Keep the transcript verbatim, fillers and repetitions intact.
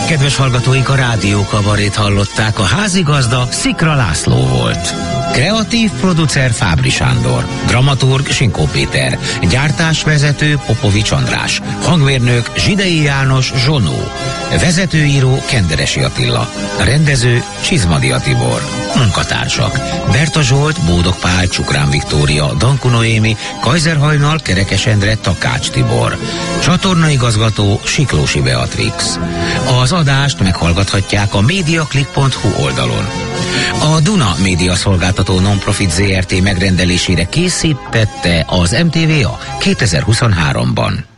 Kedves hallgatóink, a Rádió Kabarét hallották, a házigazda Szikra László volt. Kreatív producer Fábri Sándor, dramaturg Sinkó Péter, gyártásvezető Popovics András, hangmérnök Zsidei János Zsonó, vezetőíró Kenderesi Attila, rendező Csizmadia Tibor, munkatársak Berta Zsolt, Bódog Pál, Csukrán Viktória, Danku Noémi, Kajzer Hajnal, Kerekes Endre, Takács Tibor, csatornaigazgató Siklósi Beatrix. Az adást meghallgathatják a mediaclick pont hu oldalon. A Duna Média Szolgáltató Nonprofit Zé Er Té megrendelésére készítette az em té vé á kétezer-huszonháromban.